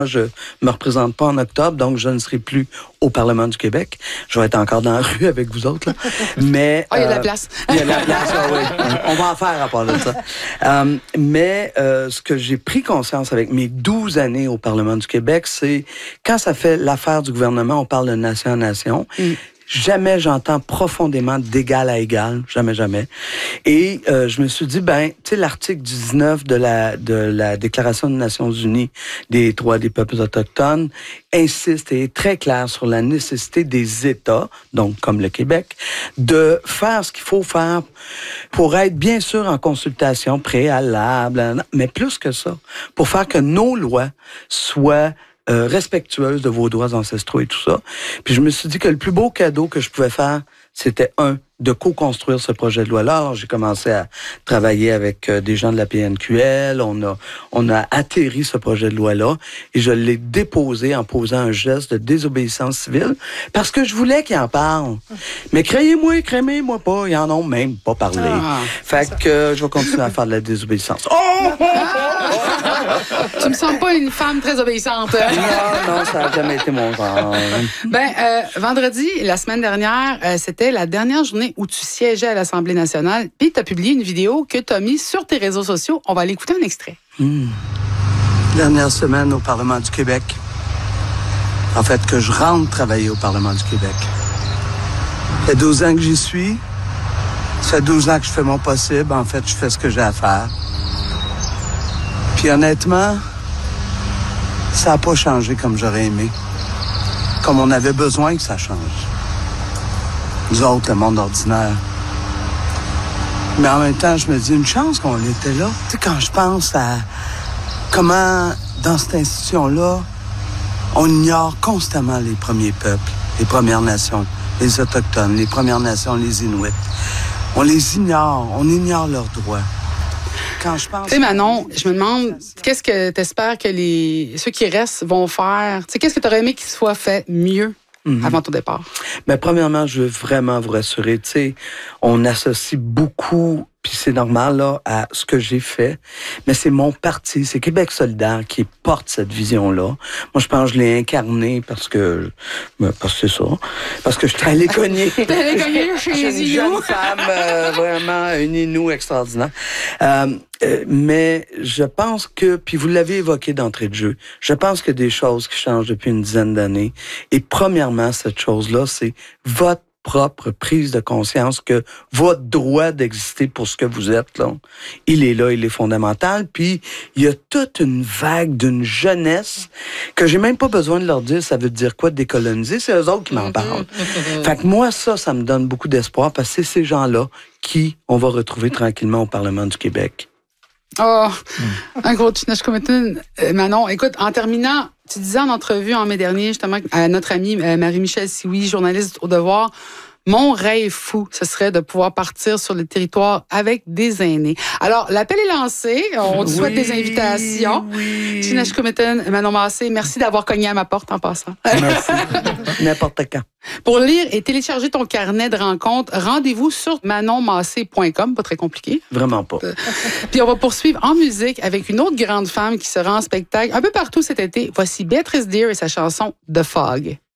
Je me représente pas en octobre, donc je ne serai plus au Parlement du Québec. Je vais être encore dans la rue avec vous autres, là. Mais il y a de la place. Il y a de la place, oui. On va en faire à part de ça. Mais ce que j'ai pris conscience avec mes 12 années au Parlement du Québec, c'est quand ça fait l'affaire du gouvernement, on parle de nation à nation. Jamais j'entends profondément d'égal à égal. Jamais, jamais. Et je me suis dit, tu sais, l'article 19 de la Déclaration des Nations Unies des droits des peuples autochtones insiste et est très clair sur la nécessité des États, donc comme le Québec, de faire ce qu'il faut faire pour être bien sûr en consultation préalable, mais plus que ça, pour faire que nos lois soient respectueuse de vos droits ancestraux et tout ça. Puis je me suis dit que le plus beau cadeau que je pouvais faire, c'était de co-construire ce projet de loi-là. Alors, j'ai commencé à travailler avec des gens de la PNQL. On a atterri ce projet de loi-là et je l'ai déposé en posant un geste de désobéissance civile parce que je voulais qu'ils en parlent. Mais crémez-moi pas. Ils en ont même pas parlé. Fait que je vais continuer à faire de la désobéissance. Tu me sens pas une femme très obéissante. Non, ça n'a jamais été mon genre. Vendredi, la semaine dernière, c'était la dernière journée où tu siégeais à l'Assemblée nationale, puis tu as publié une vidéo que tu as mise sur tes réseaux sociaux. On va aller écouter un extrait. Dernière semaine au Parlement du Québec. En fait, que je rentre travailler au Parlement du Québec. Ça fait 12 ans que j'y suis. Ça fait 12 ans que je fais mon possible. En fait, je fais ce que j'ai à faire. Puis honnêtement, ça n'a pas changé comme j'aurais aimé. Comme on avait besoin que ça change. Nous autres, le monde ordinaire. Mais en même temps, je me dis une chance qu'on était là. Tu sais, quand je pense à comment, dans cette institution-là, on ignore constamment les premiers peuples, les Premières Nations, les Autochtones, les Premières Nations, les Inuits. On les ignore, on ignore leurs droits. Quand je pense... Tu sais, Manon, je me demande, qu'est-ce que tu espères que ceux qui restent vont faire? Tu sais, qu'est-ce que tu aurais aimé qu'il soit fait mieux avant ton départ? Mais premièrement, je veux vraiment vous rassurer. Tu sais, on associe beaucoup, puis c'est normal, là, à ce que j'ai fait. Mais c'est mon parti, c'est Québec solidaire qui porte cette vision-là. Moi, je pense que je l'ai incarné parce que c'est ça. Parce que je suis allé cogner. T'es allé cogner chez les une jeune femme, vraiment, une Inou extraordinaire. Mais je pense que, puis vous l'avez évoqué d'entrée de jeu, je pense qu'il y a des choses qui changent depuis une dizaine d'années. Et premièrement, cette chose-là, c'est votre propre prise de conscience que votre droit d'exister pour ce que vous êtes, là, il est fondamental. Puis, il y a toute une vague d'une jeunesse que j'ai même pas besoin de leur dire ça veut dire quoi de décoloniser, c'est eux autres qui m'en parlent. Fait que moi, ça me donne beaucoup d'espoir parce que c'est ces gens-là qui on va retrouver tranquillement au Parlement du Québec. Un gros Chineshkumitin. Manon, écoute, en terminant, tu disais en entrevue en mai dernier, justement, à notre amie Marie-Michel Sioui, journaliste au Devoir, mon rêve fou, ce serait de pouvoir partir sur le territoire avec des aînés. Alors, l'appel est lancé. On te souhaite des invitations. Chineshkumitin, Manon Massé, merci d'avoir cogné à ma porte en passant. Merci. N'importe quand. Pour lire et télécharger ton carnet de rencontres, rendez-vous sur manonmassé.com. Pas très compliqué. Vraiment pas. Puis on va poursuivre en musique avec une autre grande femme qui sera en spectacle un peu partout cet été. Voici Béatrice Deer et sa chanson The Fog.